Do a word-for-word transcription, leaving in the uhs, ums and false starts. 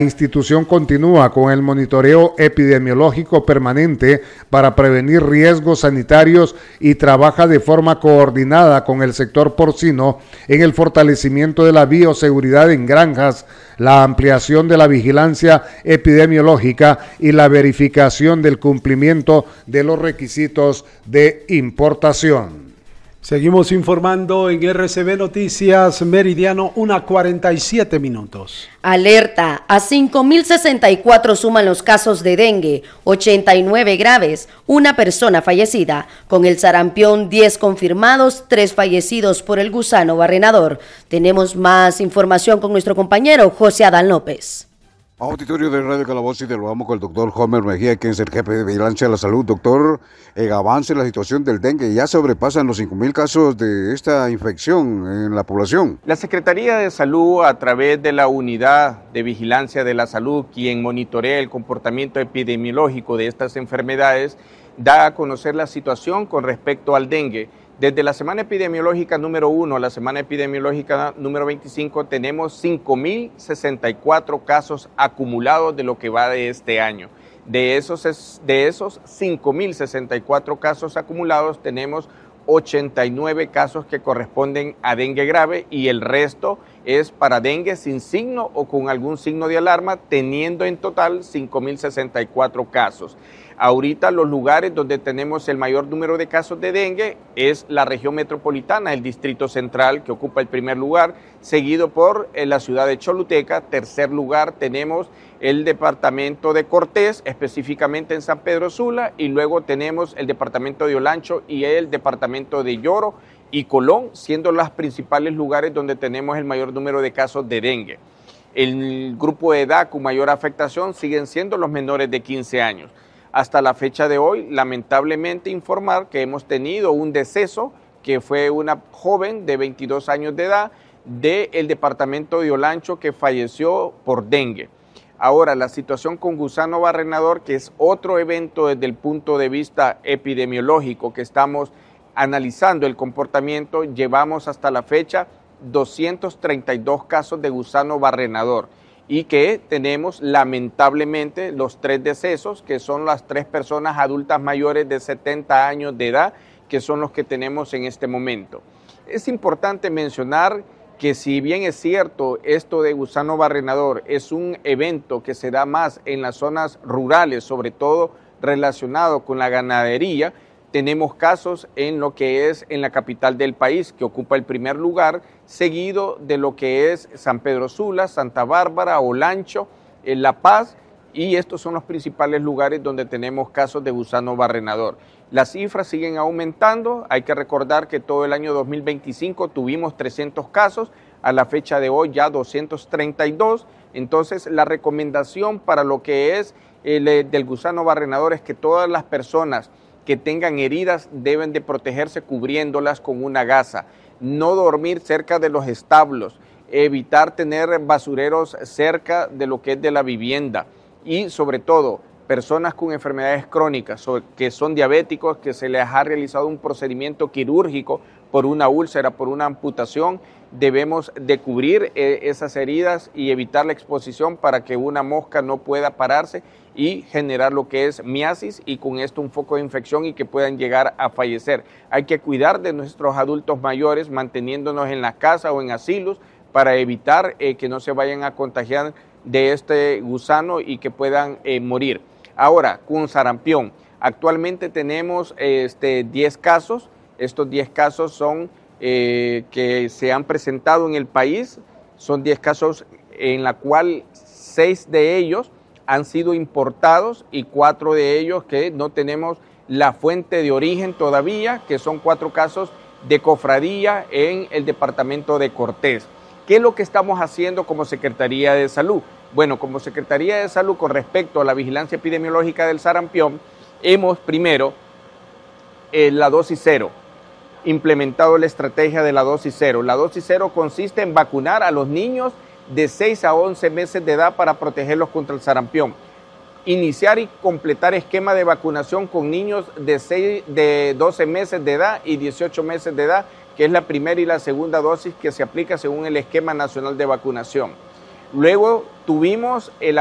La institución continúa con el monitoreo epidemiológico permanente para prevenir riesgos sanitarios y trabaja de forma coordinada con el sector porcino en el fortalecimiento de la bioseguridad en granjas, la ampliación de la vigilancia epidemiológica y la verificación del cumplimiento de los requisitos de importación. Seguimos informando en R C B Noticias Meridiano, una cuarenta y siete minutos. Alerta, a cinco mil sesenta y cuatro suman los casos de dengue, ochenta y nueve graves, una persona fallecida. Con el sarampión, diez confirmados, tres fallecidos por el gusano barrenador. Tenemos más información con nuestro compañero José Adán López. Auditorio de Radio Calabozo y de lo vamos con el doctor Homer Mejía, quien es el jefe de vigilancia de la salud. Doctor, en avance la situación del dengue, ya sobrepasan los cinco mil casos de esta infección en la población. La Secretaría de Salud, a través de la Unidad de Vigilancia de la Salud, quien monitorea el comportamiento epidemiológico de estas enfermedades, da a conocer la situación con respecto al dengue. Desde la semana epidemiológica número uno a la semana epidemiológica número veinticinco tenemos cinco mil sesenta y cuatro casos acumulados de lo que va de este año. De esos, de esos cinco mil sesenta y cuatro casos acumulados tenemos ochenta y nueve casos que corresponden a dengue grave y el resto es para dengue sin signo o con algún signo de alarma, teniendo en total cinco mil sesenta y cuatro casos. Ahorita los lugares donde tenemos el mayor número de casos de dengue es la región metropolitana, el Distrito Central, que ocupa el primer lugar, seguido por eh, la ciudad de Choluteca. Tercer lugar tenemos el departamento de Cortés, específicamente en San Pedro Sula, y luego tenemos el departamento de Olancho y el departamento de Lloro y Colón, siendo los principales lugares donde tenemos el mayor número de casos de dengue. El grupo de edad con mayor afectación siguen siendo los menores de quince años. Hasta la fecha de hoy, lamentablemente informar que hemos tenido un deceso, que fue una joven de veintidós años de edad del departamento de Olancho que falleció por dengue. Ahora, la situación con gusano barrenador, que es otro evento desde el punto de vista epidemiológico que estamos analizando el comportamiento, llevamos hasta la fecha doscientos treinta y dos casos de gusano barrenador. Y que tenemos lamentablemente los tres decesos, que son las tres personas adultas mayores de setenta años de edad, que son los que tenemos en este momento. Es importante mencionar que si bien es cierto esto de gusano barrenador es un evento que se da más en las zonas rurales, sobre todo relacionado con la ganadería, tenemos casos en lo que es en la capital del país, que ocupa el primer lugar, seguido de lo que es San Pedro Sula, Santa Bárbara, Olancho, en La Paz, y estos son los principales lugares donde tenemos casos de gusano barrenador. Las cifras siguen aumentando, hay que recordar que todo el año dos mil veinticinco tuvimos trescientos casos, a la fecha de hoy ya doscientos treinta y dos, entonces la recomendación para lo que es el del gusano barrenador es que todas las personas que tengan heridas deben de protegerse cubriéndolas con una gasa, no dormir cerca de los establos, evitar tener basureros cerca de lo que es de la vivienda y sobre todo personas con enfermedades crónicas que son diabéticos, que se les ha realizado un procedimiento quirúrgico por una úlcera, por una amputación, debemos de cubrir eh, esas heridas y evitar la exposición para que una mosca no pueda pararse y generar lo que es miasis y con esto un foco de infección y que puedan llegar a fallecer. Hay que cuidar de nuestros adultos mayores manteniéndonos en la casa o en asilos para evitar eh, que no se vayan a contagiar de este gusano y que puedan eh, morir. Ahora, con sarampión, actualmente tenemos este, diez casos, estos diez casos son eh, que se han presentado en el país, son diez casos en la cual seis de ellos han sido importados y cuatro de ellos que no tenemos la fuente de origen todavía, que son cuatro casos de cofradía en el departamento de Cortés. ¿Qué es lo que estamos haciendo como Secretaría de Salud? Bueno, como Secretaría de Salud con respecto a la vigilancia epidemiológica del sarampión, hemos primero eh, la dosis cero, implementado la estrategia de la dosis cero. La dosis cero consiste en vacunar a los niños de seis a once meses de edad para protegerlos contra el sarampión. Iniciar y completar esquema de vacunación con niños de, seis, de doce meses de edad y dieciocho meses de edad, que es la primera y la segunda dosis que se aplica según el esquema nacional de vacunación. Luego tuvimos el